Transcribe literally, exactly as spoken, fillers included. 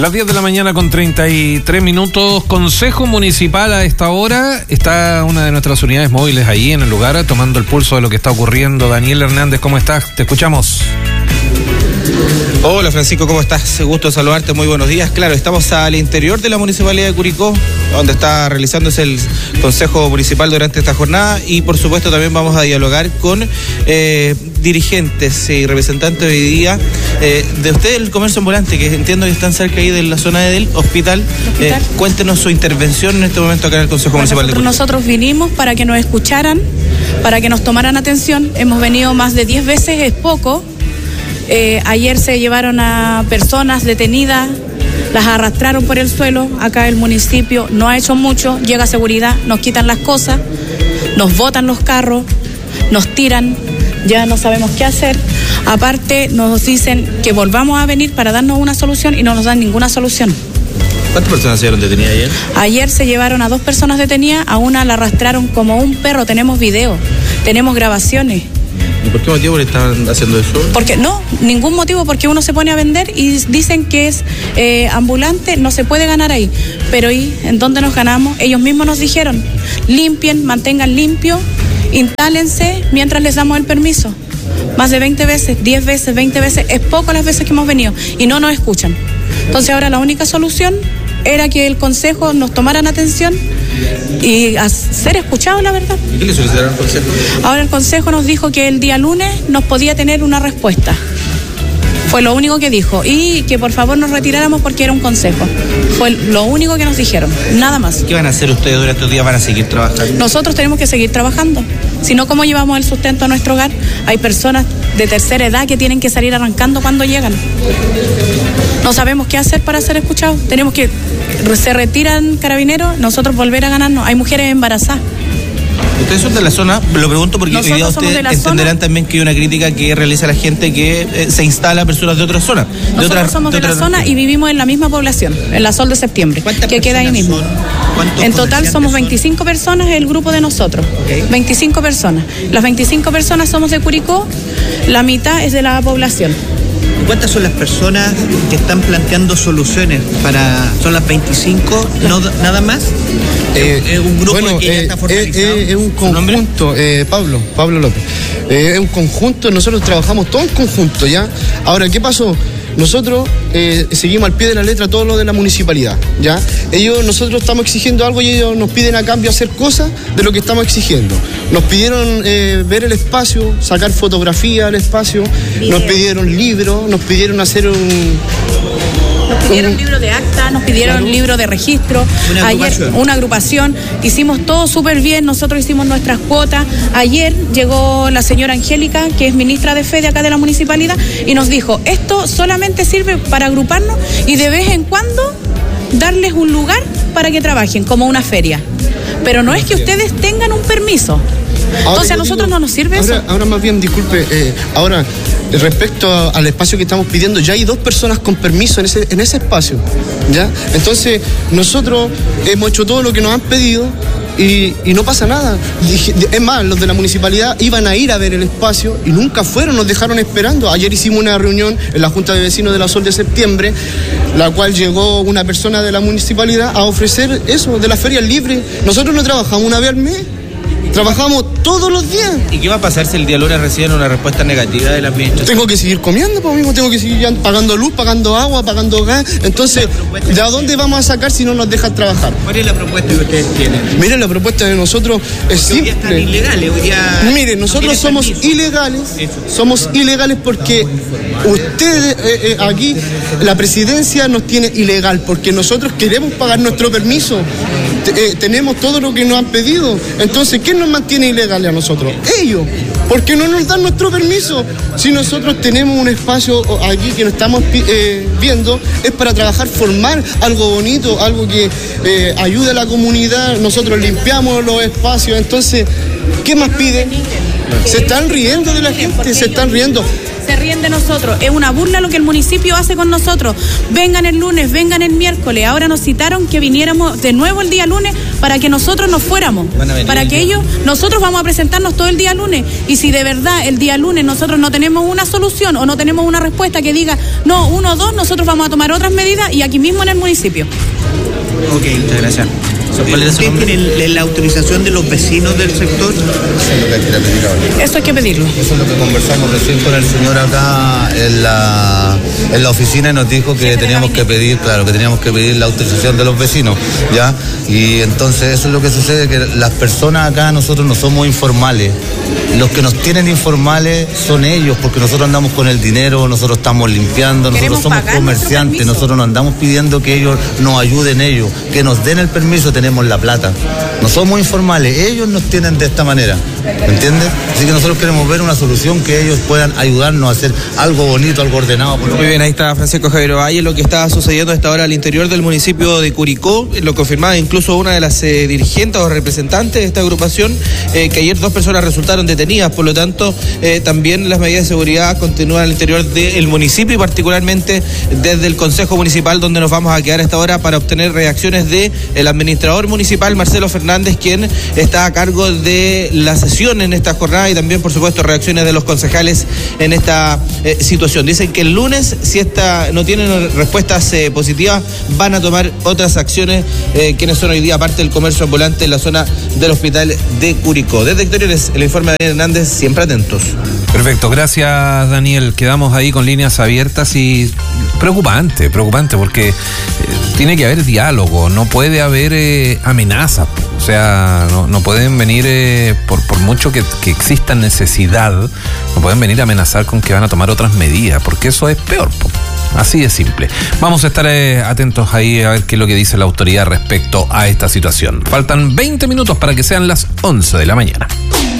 Las diez de la mañana con treinta y tres minutos. Consejo Municipal a esta hora. Está una de nuestras unidades móviles ahí en el lugar, tomando el pulso de lo que está ocurriendo. Daniel Hernández, ¿cómo estás? Te escuchamos. Hola Francisco, ¿cómo estás? Gusto saludarte, muy buenos días. Claro, estamos al interior de la Municipalidad de Curicó, donde está realizándose el Consejo Municipal durante esta jornada, y por supuesto también vamos a dialogar con eh, dirigentes y representantes hoy día eh, de ustedes del comercio ambulante, que entiendo que están cerca ahí de la zona del hospital. Eh, cuéntenos su intervención en este momento acá en el Consejo bueno, Municipal nosotros, de Curicó. Nosotros vinimos para que nos escucharan, para que nos tomaran atención. Hemos venido más de diez veces, es poco. Eh, ayer se llevaron a personas detenidas, las arrastraron por el suelo. Acá el municipio no ha hecho mucho, llega seguridad, nos quitan las cosas, nos botan los carros, nos tiran, ya no sabemos qué hacer. Aparte nos dicen que volvamos a venir para darnos una solución y no nos dan ninguna solución. ¿Cuántas personas se llevaron detenidas ayer? Ayer se llevaron a dos personas detenidas, a una la arrastraron como un perro, tenemos video, tenemos grabaciones. ¿Y por qué motivo le están haciendo eso? Porque no, ningún motivo, porque uno se pone a vender y dicen que es eh, ambulante, no se puede ganar ahí. Pero ¿y en dónde nos ganamos? Ellos mismos nos dijeron, limpien, mantengan limpio, instálense mientras les damos el permiso. Más de veinte veces, diez veces, veinte veces, es poco las veces que hemos venido y no nos escuchan. Entonces ahora la única solución era que el consejo nos tomaran atención y a ser escuchados, la verdad. ¿Y qué le solicitaron al consejo? Ahora el consejo nos dijo que el día lunes nos podía tener una respuesta. Fue lo único que dijo. Y que por favor nos retiráramos porque era un consejo. Fue lo único que nos dijeron, nada más. ¿Qué van a hacer ustedes durante estos días? ¿Van a seguir trabajando? Nosotros tenemos que seguir trabajando. Si no, ¿cómo llevamos el sustento a nuestro hogar? Hay personas de tercera edad que tienen que salir arrancando cuando llegan. No sabemos qué hacer para ser escuchados. Tenemos que, se retiran carabineros, nosotros volver a ganarnos. Hay mujeres embarazadas. Ustedes son de la zona, lo pregunto porque hoy día ustedes entenderán zona. También que hay una crítica que realiza la gente que eh, se instala personas de otras zonas. Nosotros otra, somos de, de la zona región. Y vivimos en la misma población, en la Sol de Septiembre, que queda ahí mismo. En total somos veinticinco personas el grupo de nosotros, okay. veinticinco personas. Las veinticinco personas somos de Curicó, la mitad es de la población. ¿Cuántas son las personas que están planteando soluciones para... ¿Son las veinticinco? ¿No, nada más? Eh, ¿Es un grupo bueno, que ya eh, está formalizado? Es, es un conjunto, eh, Pablo, Pablo López. Eh, es un conjunto, nosotros trabajamos todo en conjunto, ¿ya? Ahora, ¿qué pasó? Nosotros eh, seguimos al pie de la letra todo lo de la municipalidad, ¿ya? Ellos, nosotros estamos exigiendo algo y ellos nos piden a cambio hacer cosas de lo que estamos exigiendo. Nos pidieron eh, ver el espacio, sacar fotografía del espacio, video. Nos pidieron libros, nos pidieron hacer un... Nos pidieron un libro de acta, nos pidieron claro. libro de registro, una ayer agrupación. una agrupación, hicimos todo súper bien, nosotros hicimos nuestras cuotas. Ayer llegó la señora Angélica, que es ministra de Fe de acá de la municipalidad, y nos dijo, esto solamente sirve para agruparnos y de vez en cuando darles un lugar para que trabajen, como una feria. Pero no es que ustedes tengan un permiso. Ahora, entonces a nosotros digo, no nos sirve ahora, eso. Ahora más bien, disculpe, eh, ahora respecto a, al espacio que estamos pidiendo, ya hay dos personas con permiso en ese, en ese espacio, ¿ya? Entonces nosotros hemos hecho todo lo que nos han pedido y, y no pasa nada. Es más, los de la municipalidad iban a ir a ver el espacio y nunca fueron, nos dejaron esperando. Ayer hicimos una reunión en la Junta de Vecinos de la Sol de Septiembre, la cual llegó una persona de la municipalidad a ofrecer eso, de las ferias libres. Nosotros no trabajamos una vez al mes. Trabajamos todos los días. ¿Y qué va a pasar si el día lunes reciben una respuesta negativa de la administración? Tengo que seguir comiendo, pues mismo tengo que seguir pagando luz, pagando agua, pagando gas. Entonces, ¿de dónde vamos a sacar si no nos dejan trabajar? ¿Cuál es la propuesta que ustedes tienen? Miren, la propuesta de nosotros es simple. Hoy día están ilegales, hoy día Miren, nosotros no somos permiso. ilegales. Eso. Somos ilegales porque ustedes eh, eh, aquí, la presidencia nos tiene ilegal porque nosotros queremos pagar nuestro permiso. Eh, tenemos todo lo que nos han pedido. Entonces, ¿quién nos mantiene ilegales a nosotros? Ellos. ¿Por qué no nos dan nuestro permiso? Si nosotros tenemos un espacio aquí que nos estamos eh, viendo, es para trabajar, formar algo bonito, algo que eh, ayude a la comunidad. Nosotros limpiamos los espacios. Entonces, ¿qué más piden? Se están riendo de la gente, se están riendo. Se ríen de nosotros, es una burla lo que el municipio hace con nosotros. Vengan el lunes, vengan el miércoles. Ahora nos citaron que viniéramos de nuevo el día lunes para que nosotros nos fuéramos, para que ellos, nosotros vamos a presentarnos todo el día lunes, y si de verdad el día lunes nosotros no tenemos una solución o no tenemos una respuesta que diga, no, uno o dos, nosotros vamos a tomar otras medidas y aquí mismo en el municipio. Ok, muchas gracias. ¿Ustedes tienen la autorización de los vecinos del sector? Eso es lo que hay que pedir ahora. Eso hay que pedirlo. Eso es lo que conversamos recién con el señor acá en la, en la oficina y nos dijo que teníamos que pedir, claro, que teníamos que pedir la autorización de los vecinos, ¿ya? Y entonces eso es lo que sucede, que las personas acá, nosotros no somos informales. Los que nos tienen informales son ellos, porque nosotros andamos con el dinero, nosotros estamos limpiando, nosotros somos comerciantes, nosotros no andamos pidiendo que ellos nos ayuden ellos, que nos den el permiso, tenemos la plata. No somos informales, ellos nos tienen de esta manera, ¿entiendes? Así que nosotros queremos ver una solución que ellos puedan ayudarnos a hacer algo bonito, algo ordenado. Por lo Muy bien, ahí está Francisco Javier Valle, lo que está sucediendo a esta hora al interior del municipio de Curicó, lo confirmaba incluso una de las eh, dirigentes o representantes de esta agrupación, eh, que ayer dos personas resultaron detenidas, por lo tanto, eh, también las medidas de seguridad continúan al interior del municipio y particularmente desde el Consejo Municipal, donde nos vamos a quedar a esta hora para obtener reacciones del administrador municipal Marcelo Fernández, quien está a cargo de la sesión en esta jornada, y también, por supuesto, reacciones de los concejales en esta eh, situación. Dicen que el lunes, si esta no tienen respuestas eh, positivas, van a tomar otras acciones, eh, quienes son hoy día parte del comercio ambulante en la zona del hospital de Curicó. Desde Exteriores, el informe de Daniel Hernández, siempre atentos. Perfecto, gracias Daniel. Quedamos ahí con líneas abiertas y preocupante, preocupante porque eh, tiene que haber diálogo, no puede haber eh, amenazas, o sea, no, no pueden venir, eh, por, por mucho que, que exista necesidad, no pueden venir a amenazar con que van a tomar otras medidas, porque eso es peor, po. Así de simple. Vamos a estar eh, atentos ahí a ver qué es lo que dice la autoridad respecto a esta situación. Faltan veinte minutos para que sean las once de la mañana.